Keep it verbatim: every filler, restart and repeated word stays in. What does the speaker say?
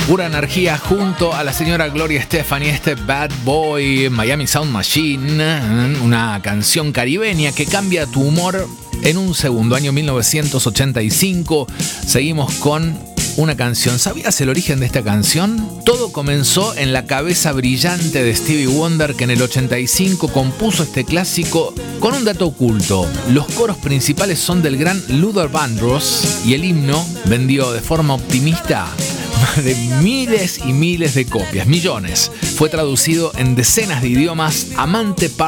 Pura energía junto a la señora Gloria Estefan y este Bad Boy, Miami Sound Machine, una canción caribeña que cambia tu humor en un segundo. Año mil novecientos ochenta y cinco, seguimos con una canción. ¿Sabías el origen de esta canción? Todo comenzó en la cabeza brillante de Stevie Wonder, que en el ochenta y cinco compuso este clásico con un dato oculto. Los coros principales son del gran Luther Vandross y el himno vendió de forma optimista más de miles y miles de copias, millones. Fue traducido en decenas de idiomas. Amante